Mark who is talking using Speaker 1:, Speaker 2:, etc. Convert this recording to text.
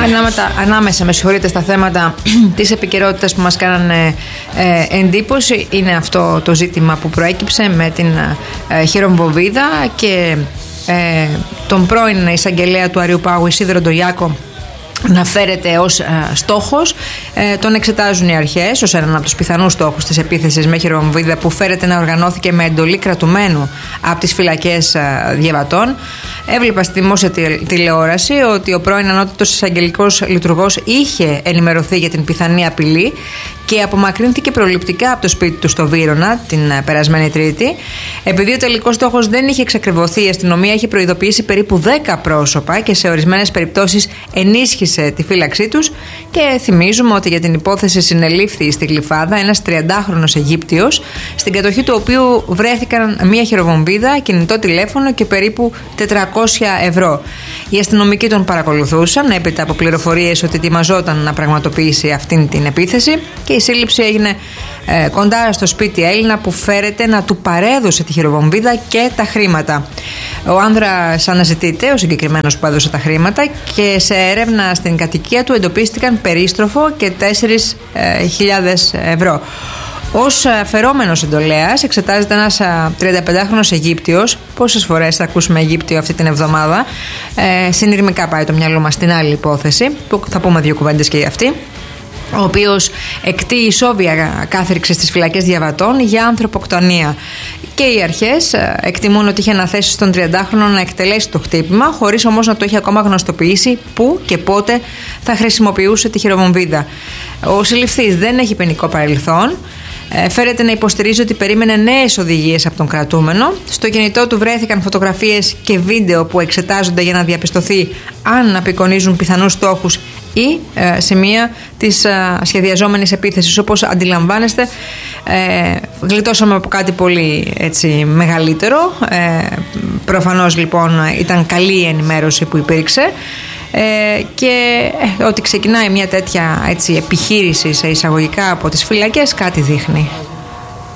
Speaker 1: Ανάμεσα, με συγχωρείτε, στα θέματα της επικαιρότητας που μας κάνανε εντύπωση είναι αυτό το ζήτημα που προέκυψε με την χειρομβοβίδα και τον πρώην εισαγγελέα του Αριού Πάγου Ισίδωρο Ντογιάκο να φέρεται ως στόχος. Τον εξετάζουν οι αρχές ως έναν από τους πιθανούς στόχους της επίθεσης με χειρομβίδα που φέρεται να οργανώθηκε με εντολή κρατουμένου από τις φυλακές διαβατών. Έβλεπα στη δημόσια τηλεόραση ότι ο πρώην ανώτατος εισαγγελικός λειτουργός είχε ενημερωθεί για την πιθανή απειλή και απομακρύνθηκε προληπτικά από το σπίτι του στο Βύρωνα την περασμένη Τρίτη. Επειδή ο τελικός στόχος δεν είχε εξακριβωθεί, η αστυνομία είχε προειδοποιήσει περίπου 10 πρόσωπα και σε ορισμένες περιπτώσεις ενίσχυσε τη φύλαξή τους. Και θυμίζουμε ότι για την υπόθεση συνελήφθη στη Γλυφάδα ένας 30χρονος Αιγύπτιος, στην κατοχή του οποίου βρέθηκαν μία χειροβομβίδα, κινητό τηλέφωνο και περίπου 400 ευρώ. Οι αστυνομικοί τον παρακολουθούσαν έπειτα από πληροφορίες ότι ετοιμαζόταν να πραγματοποιήσει αυτήν την επίθεση και η σύλληψη έγινε κοντά στο σπίτι Έλληνα που φέρεται να του παρέδωσε τη χειροβομβίδα και τα χρήματα. Ο άνδρας αναζητείται, ο συγκεκριμένος που έδωσε τα χρήματα, και σε έρευνα στην κατοικία του εντοπίστηκαν περίστροφο και 4.000 ευρώ. Ως φερόμενος εντολέας εξετάζεται ένας 35χρονος Αιγύπτιος. Πόσες φορές θα ακούσουμε Αιγύπτιο αυτή την εβδομάδα? Συνειρμικά πάει το μυαλό μας στην άλλη υπόθεση, που θα πούμε δύο κουβέντες και για αυτή, ο οποίος εκτεί ισόβια κάθριξη στις φυλακές διαβατών για ανθρωποκτονία. Και οι αρχές εκτιμούν ότι είχε αναθέσει στον 30χρονο να εκτελέσει το χτύπημα, χωρίς όμως να το έχει ακόμα γνωστοποιήσει πού και πότε θα χρησιμοποιούσε τη χειροβομβίδα. Ο συλληφθής δεν έχει ποινικό παρελθόν. Φέρεται να υποστηρίζει ότι περίμενε νέες οδηγίες από τον κρατούμενο. Στο κινητό του βρέθηκαν φωτογραφίες και βίντεο που εξετάζονται για να διαπιστωθεί αν απεικονίζουν πιθανούς στόχους ή σημεία της σχεδιαζόμενης επίθεσης. Όπως αντιλαμβάνεστε, γλιτώσαμε από κάτι πολύ μεγαλύτερο. Προφανώς λοιπόν ήταν καλή η ενημέρωση που υπήρξε. Και ότι ξεκινάει μια τέτοια επιχείρηση σε εισαγωγικά από τις φυλακές κάτι δείχνει.